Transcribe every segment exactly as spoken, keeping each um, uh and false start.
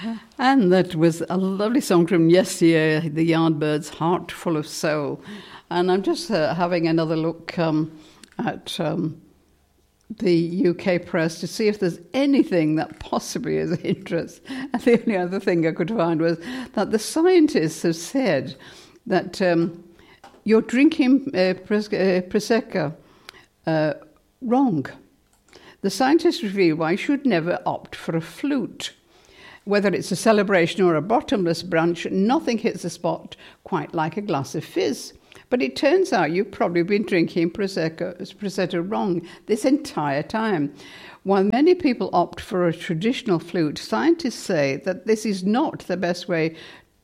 And that was a lovely song from yesteryear, the Yardbirds, Heart Full of Soul. And I'm just uh, having another look um, at um, the U K press to see if there's anything that possibly is of interest. And the only other thing I could find was that the scientists have said that um, you're drinking uh, pres- uh, Prosecco uh, wrong. The scientists reveal why you should never opt for a flute. Whether it's a celebration or a bottomless brunch, nothing hits the spot quite like a glass of fizz. But it turns out you've probably been drinking Prosecco, Prosecco wrong this entire time. While many people opt for a traditional flute, scientists say that this is not the best way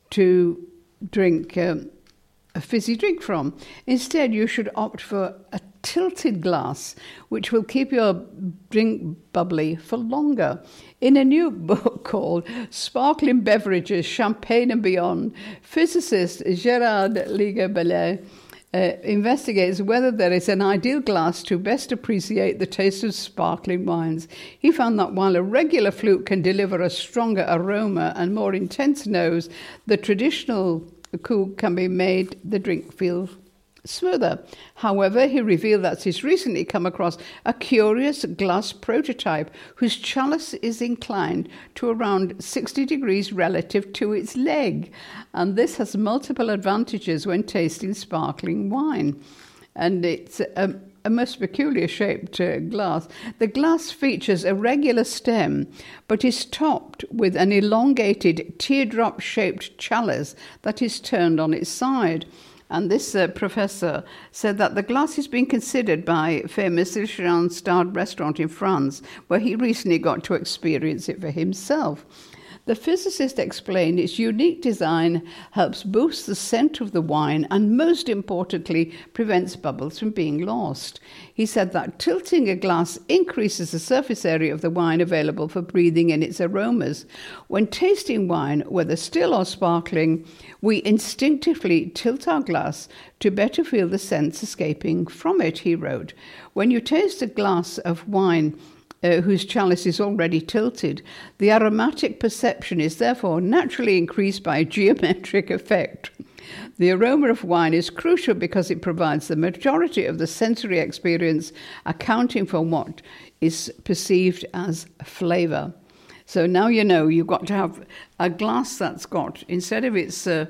to drink um, a fizzy drink from. Instead, you should opt for a tilted glass, which will keep your drink bubbly for longer. In a new book called Sparkling Beverages, Champagne and Beyond, physicist Gérard Ligabellet uh, investigates whether there is an ideal glass to best appreciate the taste of sparkling wines. He found that while a regular flute can deliver a stronger aroma and more intense nose, the traditional coupe can be made the drink feel smoother. However, he revealed that he's recently come across a curious glass prototype whose chalice is inclined to around sixty degrees relative to its leg. And this has multiple advantages when tasting sparkling wine. And it's a, a most peculiar shaped uh, glass. The glass features a regular stem, but is topped with an elongated teardrop-shaped chalice that is turned on its side. And this uh, professor said that the glass is being considered by famous Michelin-starred restaurant in France, where he recently got to experience it for himself. The physicist explained its unique design helps boost the scent of the wine and, most importantly, prevents bubbles from being lost. He said that tilting a glass increases the surface area of the wine available for breathing in its aromas. When tasting wine, whether still or sparkling, we instinctively tilt our glass to better feel the scents escaping from it, he wrote. When you taste a glass of wine Uh, whose chalice is already tilted, the aromatic perception is therefore naturally increased by a geometric effect. The aroma of wine is crucial because it provides the majority of the sensory experience, accounting for what is perceived as flavour. So now you know you've got to have a glass that's got, instead of its uh,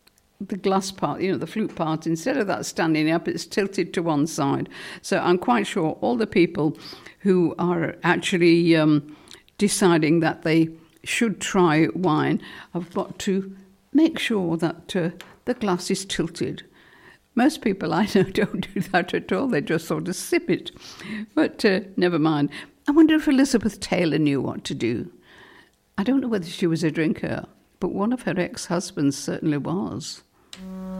the glass part, you know, the flute part, instead of that standing up, it's tilted to one side. So I'm quite sure all the people who are actually um, deciding that they should try wine have got to make sure that uh, the glass is tilted. Most people I know don't do that at all. They just sort of sip it. But uh, never mind. I wonder if Elizabeth Taylor knew what to do. I don't know whether she was a drinker, but one of her ex-husbands certainly was.